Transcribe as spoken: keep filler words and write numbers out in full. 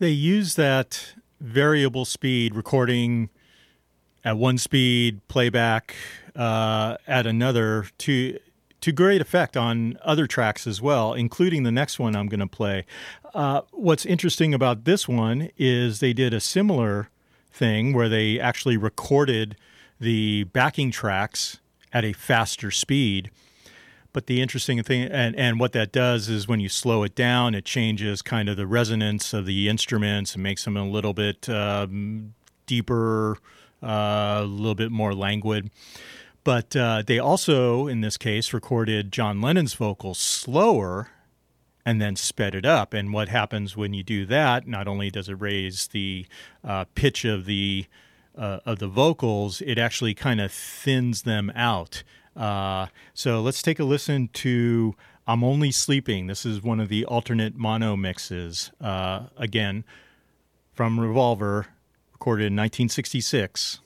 They use that variable speed recording at one speed, playback uh, at another to to great effect on other tracks as well, including the next one I'm going to play. Uh, what's interesting about this one is they did a similar thing where they actually recorded the backing tracks at a faster speed. But the interesting thing, and, and what that does is when you slow it down, it changes kind of the resonance of the instruments and makes them a little bit um, deeper, uh, a little bit more languid. But uh, they also, in this case, recorded John Lennon's vocals slower and then sped it up. And what happens when you do that, not only does it raise the uh, pitch of the uh, of the vocals, it actually kind of thins them out. Uh, so let's take a listen to I'm Only Sleeping. This is one of the alternate mono mixes, uh, again, from Revolver, recorded in nineteen sixty-six.